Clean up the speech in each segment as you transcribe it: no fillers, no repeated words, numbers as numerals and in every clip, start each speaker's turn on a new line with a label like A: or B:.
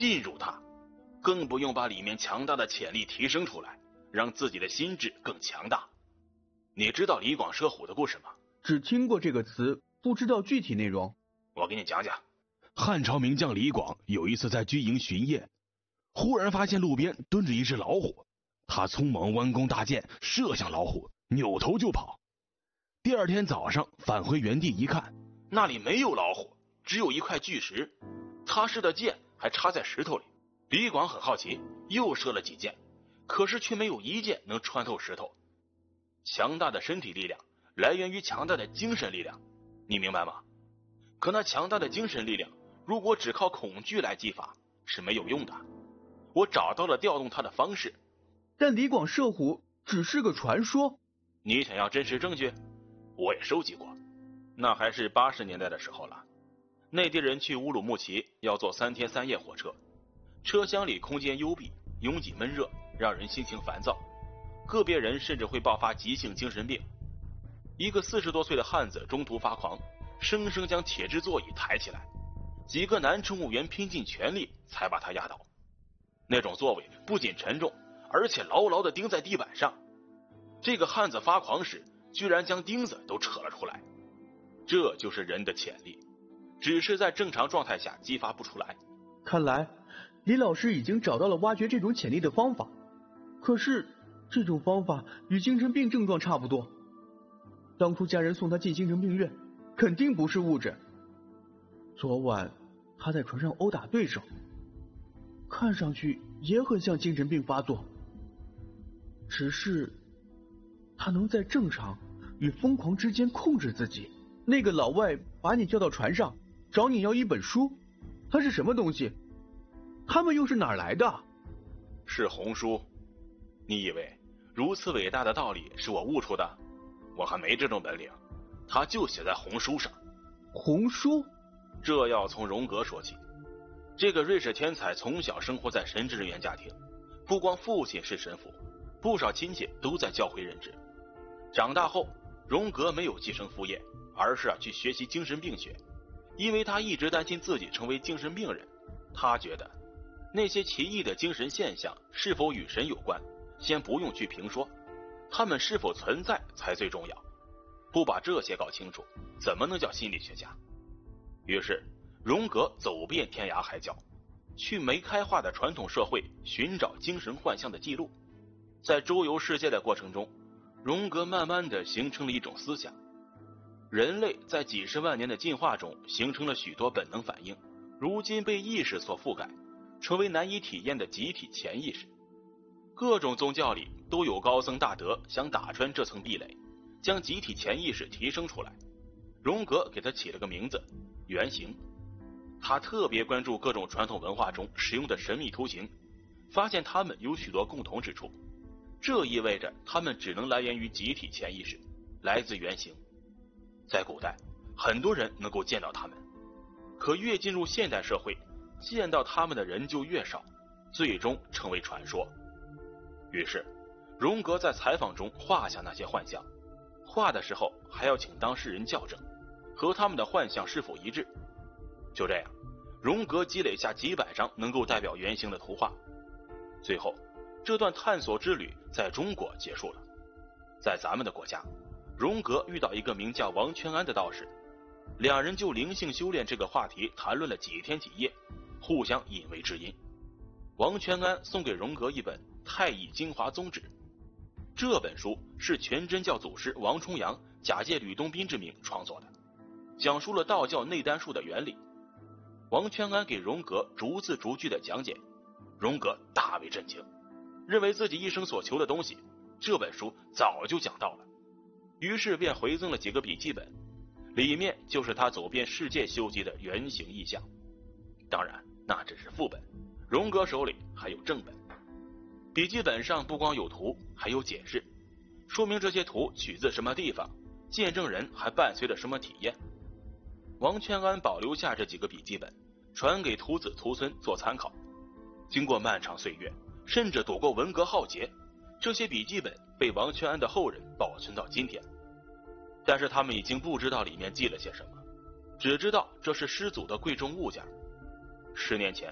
A: 进入它，更不用把里面强大的潜力提升出来，让自己的心智更强大。你知道李广射虎的故事吗？
B: 只听过这个词，不知道具体内容。
A: 我给你讲讲。
C: 汉朝名将李广有一次在军营巡夜，忽然发现路边蹲着一只老虎，他匆忙弯弓搭箭，射向老虎，扭头就跑。第二天早上返回原地一看，
A: 那里没有老虎，只有一块巨石，他射的箭还插在石头里。李广很好奇，又射了几箭，可是却没有一箭能穿透石头。强大的身体力量来源于强大的精神力量，你明白吗？可那强大的精神力量如果只靠恐惧来激发是没有用的。我找到了调动它的方式。
B: 但李广射虎只是个传说。
A: 你想要真实证据？我也收集过，那还是80年代的时候了。内地人去乌鲁木齐要坐3天3夜火车，车厢里空间幽闭，拥挤闷热，让人心情烦躁，个别人甚至会爆发急性精神病。一个40多岁的汉子中途发狂，生生将铁质座椅抬起来，几个男乘务员拼尽全力才把他压倒。那种座位不仅沉重，而且牢牢地钉在地板上。这个汉子发狂时居然将钉子都扯了出来。这就是人的潜力，只是在正常状态下激发不出来。
B: 看来李老师已经找到了挖掘这种潜力的方法，可是这种方法与精神病症状差不多。当初家人送他进精神病院，肯定不是误诊。昨晚他在船上殴打对手，看上去也很像精神病发作，只是他能在正常与疯狂之间控制自己。那个老外把你叫到船上，找你要一本书，他是什么东西？他们又是哪儿来的？
A: 是红书。你以为如此伟大的道理是我悟出的？我还没这种本领，它就写在红书上。
B: 红书？
A: 这要从荣格说起。这个瑞士天才从小生活在神职人员家庭，不光父亲是神父，不少亲戚都在教会任职。长大后，荣格没有继承父业，而是去学习精神病学，因为他一直担心自己成为精神病人。他觉得那些奇异的精神现象是否与神有关，先不用去评说，他们是否存在才最重要。不把这些搞清楚，怎么能叫心理学家？于是荣格走遍天涯海角，去没开化的传统社会寻找精神幻象的记录。在周游世界的过程中，荣格慢慢地形成了一种思想：人类在几十万年的进化中形成了许多本能反应，如今被意识所覆盖，成为难以体验的集体潜意识。各种宗教里都有高僧大德想打穿这层壁垒，将集体潜意识提升出来。荣格给他起了个名字：原型。他特别关注各种传统文化中使用的神秘图形，发现它们有许多共同之处，这意味着它们只能来源于集体潜意识，来自原型。在古代，很多人能够见到它们，可越进入现代社会，见到它们的人就越少，最终成为传说。于是荣格在采访中画下那些幻象，画的时候还要请当事人校正，和他们的幻象是否一致。就这样，荣格积累下几百张能够代表原型的图画。最后，这段探索之旅在中国结束了。在咱们的国家，荣格遇到一个名叫王全安的道士，两人就灵性修炼这个话题谈论了几天几夜，互相引为知音。王全安送给荣格一本《太乙精华宗旨》，这本书是全真教祖师王重阳假借吕洞宾之名创作的，讲述了道教内丹术的原理。王全安给荣格逐字逐句的讲解，荣格大为震惊，认为自己一生所求的东西，这本书早就讲到了，于是便回赠了几个笔记本，里面就是他走遍世界修集的原型意象。当然，那只是副本，荣格手里还有正本。笔记本上不光有图，还有解释，说明这些图取自什么地方，见证人还伴随着什么体验。王全安保留下这几个笔记本，传给徒子徒孙做参考。经过漫长岁月，甚至躲过文革浩劫，这些笔记本被王全安的后人保存到今天。但是他们已经不知道里面记了些什么，只知道这是师祖的贵重物件。10年前，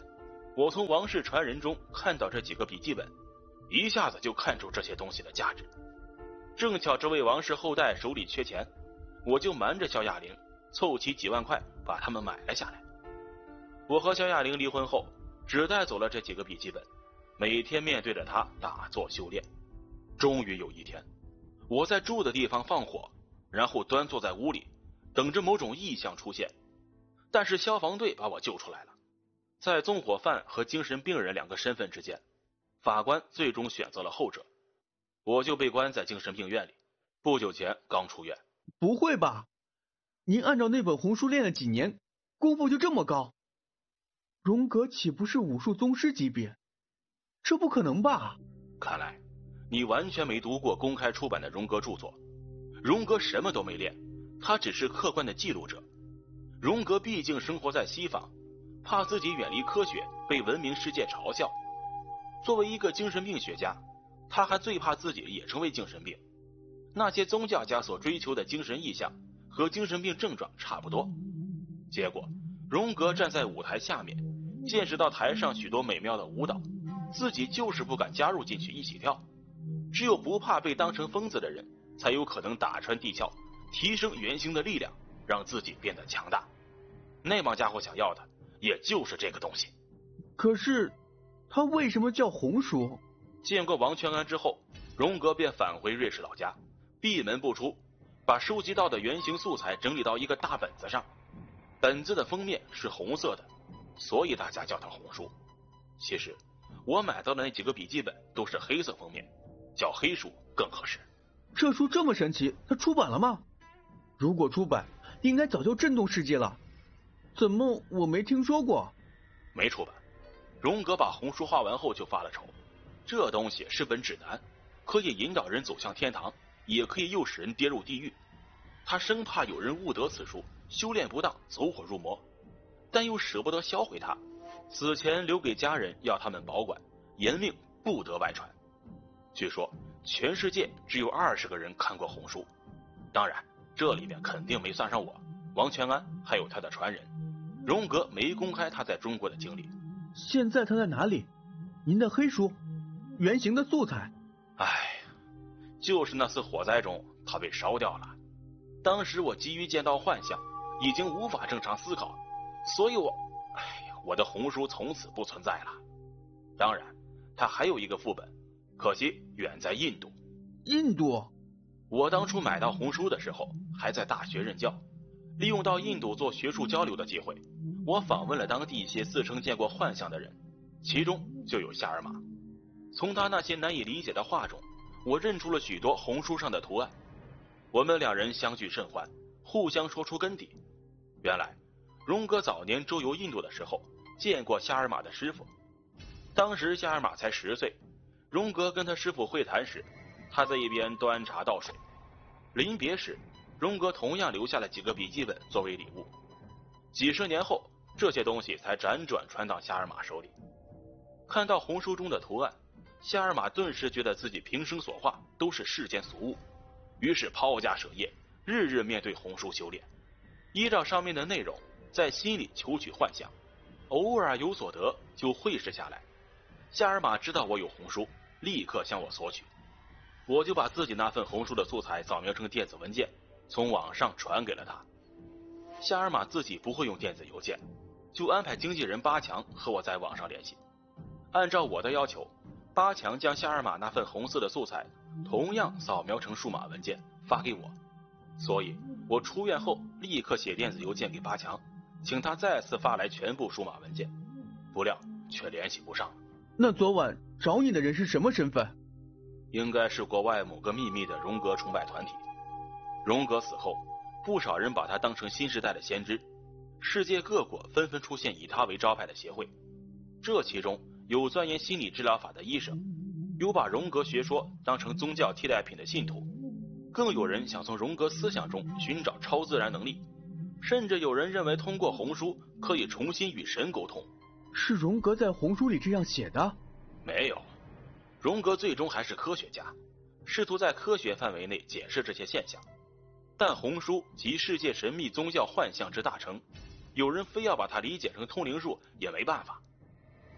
A: 我从王室传人中看到这几个笔记本，一下子就看出这些东西的价值。正巧这位王室后代手里缺钱，我就瞒着萧亚玲凑齐几万块把它们买了下来。我和萧亚玲离婚后，只带走了这几个笔记本，每天面对着它打坐修炼。终于有一天，我在住的地方放火，然后端坐在屋里等着某种异象出现，但是消防队把我救出来了。在纵火犯和精神病人两个身份之间，法官最终选择了后者，我就被关在精神病院里，不久前刚出院。
B: 不会吧？您按照那本红书练了几年，功夫就这么高？荣格岂不是武术宗师级别？这不可能吧？
A: 看来你完全没读过公开出版的荣格著作。荣格什么都没练，他只是客观的记录者。荣格毕竟生活在西方，怕自己远离科学被文明世界嘲笑。作为一个精神病学家，他还最怕自己也成为精神病。那些宗教家所追求的精神意象和精神病症状差不多。结果荣格站在舞台下面，见识到台上许多美妙的舞蹈，自己就是不敢加入进去一起跳。只有不怕被当成疯子的人，才有可能打穿地壳，提升原型的力量，让自己变得强大。那帮家伙想要的也就是这个东西。
B: 可是他为什么叫红书？
A: 见过王全安之后，荣格便返回瑞士老家，闭门不出，把收集到的原型素材整理到一个大本子上。本子的封面是红色的，所以大家叫它红书。其实我买到的那几个笔记本都是黑色封面，叫黑书更合适。
B: 这书这么神奇，它出版了吗？如果出版，应该早就震动世界了。怎么我没听说过？
A: 没出版。荣格把红书画完后就发了愁，这东西是本指南，可以引导人走向天堂，也可以诱使人跌入地狱。他生怕有人误得此书，修炼不当走火入魔，但又舍不得销毁它，死前留给家人要他们保管，严命不得外传。据说全世界只有20个人看过红书，当然这里面肯定没算上我、王全安还有他的传人。荣格没公开他在中国的经历。
B: 现在他在哪里？您的黑书原型的素材？
A: 就是那次火灾中他被烧掉了。当时我急于见到幻象，已经无法正常思考，所以我的红书从此不存在了。当然他还有一个副本，可惜远在印度。
B: 印度？
A: 我当初买到红书的时候还在大学任教，利用到印度做学术交流的机会，我访问了当地一些自称见过幻象的人，其中就有夏尔玛。从他那些难以理解的话中，我认出了许多红书上的图案。我们两人相聚甚欢，互相说出根底。原来荣格早年周游印度的时候见过夏尔玛的师傅，当时夏尔玛才10岁。荣格跟他师傅会谈时，他在一边端茶倒水。临别时，荣格同样留下了几个笔记本作为礼物。几十年后，这些东西才辗转传到夏尔玛手里。看到红书中的图案，夏尔玛顿时觉得自己平生所画都是世间俗物，于是抛家舍业，日日面对红书修炼，依照上面的内容在心里求取幻象，偶尔有所得就绘制下来。夏尔玛知道我有红书，立刻向我索取，我就把自己那份红书的素材扫描成电子文件，从网上传给了他。夏尔玛自己不会用电子邮件，就安排经纪人八强和我在网上联系。按照我的要求，八强将夏尔玛那份红色的素材同样扫描成数码文件发给我，所以我出院后立刻写电子邮件给八强，请他再次发来全部数码文件，不料却联系不上。
B: 那昨晚找你的人是什么身份？
A: 应该是国外某个秘密的荣格崇拜团体。荣格死后，不少人把他当成新时代的先知，世界各国纷纷出现以他为招牌的协会。这其中有钻研心理治疗法的医生，有把荣格学说当成宗教替代品的信徒，更有人想从荣格思想中寻找超自然能力，甚至有人认为通过红书可以重新与神沟通。
B: 是荣格在红书里这样写的？
A: 没有，荣格最终还是科学家，试图在科学范围内解释这些现象。但红书集世界神秘宗教幻象之大成，有人非要把它理解成通灵术也没办法。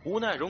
A: 无奈